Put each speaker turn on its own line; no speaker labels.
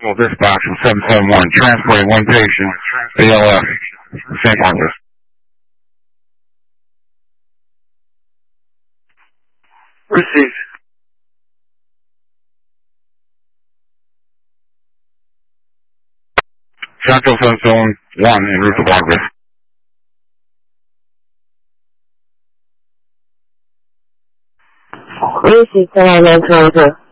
Dispatch from 771, transporting one patient, ALF, St. Marcus.
Received.
Central 771 en route to Marcus.
Received, 9 Toronto.